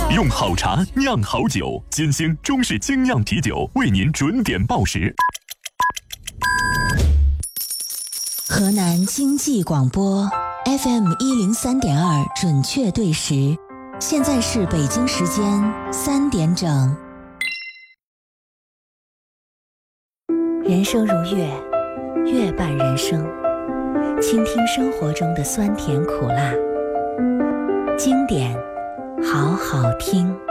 用好茶酿好酒，金星中式精酿啤酒为您准点报时。 河南经济广播 FM 103.2准确对时，现在是北京时间3点整。人生如乐，乐伴人生，倾听生活中的酸甜苦辣，经典好好听。